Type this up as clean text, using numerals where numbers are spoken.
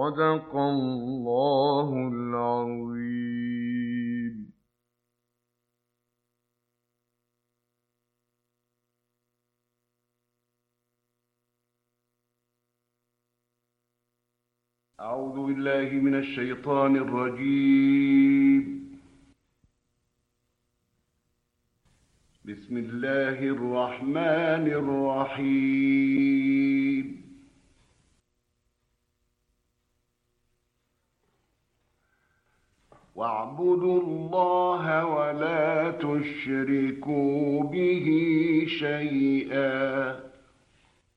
صدق الله العظيم. أعوذ بالله من الشيطان الرجيم. بسم الله الرحمن الرحيم. واعبدوا الله ولا تشركوا به شيئا